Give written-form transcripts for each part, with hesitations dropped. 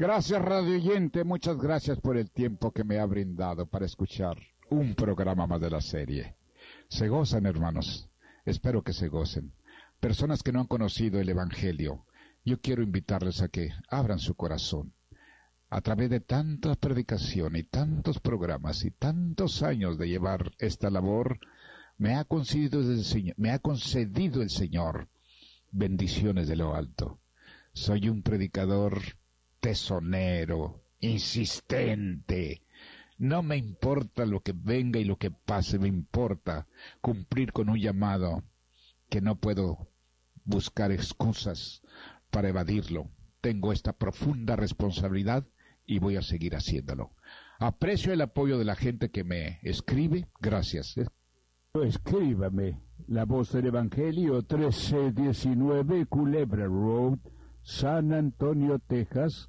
Gracias, radio oyente, muchas gracias por el tiempo que me ha brindado para escuchar un programa más de la serie. Se gozan, hermanos, espero que se gocen. Personas que no han conocido el Evangelio, yo quiero invitarles a que abran su corazón. A través de tanta predicación y tantos programas y tantos años de llevar esta labor, me ha concedido el Señor bendiciones de lo alto. Soy un predicador tesonero, insistente. No me importa lo que venga y lo que pase, me importa cumplir con un llamado que no puedo buscar excusas para evadirlo. Tengo esta profunda responsabilidad y voy a seguir haciéndolo. Aprecio el apoyo de la gente que me escribe. Gracias. Escríbame. La Voz del Evangelio, 1319 Culebra Road, San Antonio, Texas,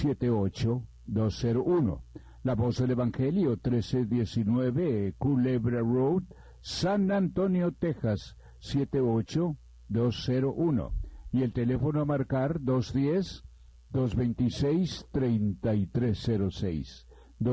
78201. La Voz del Evangelio, 1319 Culebra Road, San Antonio, Texas, 78201. Y el teléfono a marcar, 210-226-3306.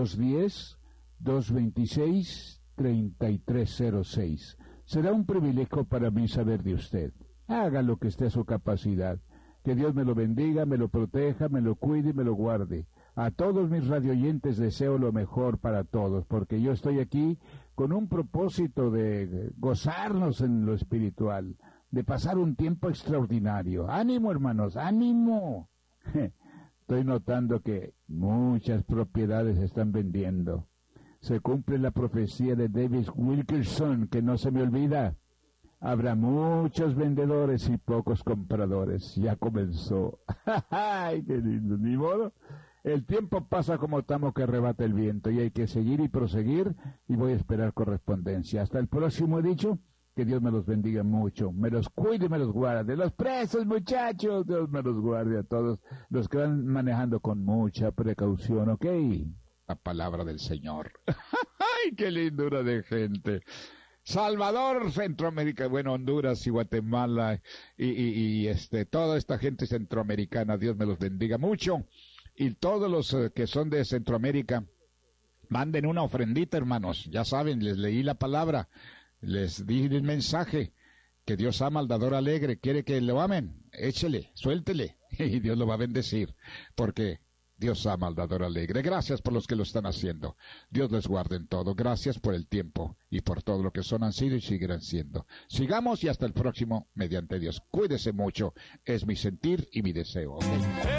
210-226-3306. Será un privilegio para mí saber de usted. Haga lo que esté a su capacidad. Que Dios me lo bendiga, me lo proteja, me lo cuide y me lo guarde. A todos mis radioyentes deseo lo mejor para todos, porque yo estoy aquí con un propósito de gozarnos en lo espiritual, de pasar un tiempo extraordinario. ¡Ánimo, hermanos! ¡Ánimo! Estoy notando que muchas propiedades se están vendiendo. Se cumple la profecía de David Wilkerson, que no se me olvida. Habrá muchos vendedores y pocos compradores. Ya comenzó. ¡Ay, qué lindo! Ni modo. El tiempo pasa como tamo que arrebata el viento y hay que seguir y proseguir, y voy a esperar correspondencia. Hasta el próximo, he dicho. Que Dios me los bendiga mucho, me los cuide y me los guarde. Los presos, muchachos, Dios me los guarde a todos los que van manejando con mucha precaución, ¿ok? La palabra del Señor. ¡Ay, qué lindura de gente! Salvador, Centroamérica, bueno, Honduras y Guatemala y toda esta gente centroamericana, Dios me los bendiga mucho. Y todos los que son de Centroamérica, manden una ofrendita, hermanos. Ya saben, les leí la palabra. Les di el mensaje, que Dios ama al dador alegre, quiere que lo amen, échele, suéltele, y Dios lo va a bendecir, porque Dios ama al dador alegre. Gracias por los que lo están haciendo. Dios les guarde en todo. Gracias por el tiempo y por todo lo que son, han sido y seguirán siendo. Sigamos y hasta el próximo, mediante Dios. Cuídese mucho, es mi sentir y mi deseo. ¿Okay?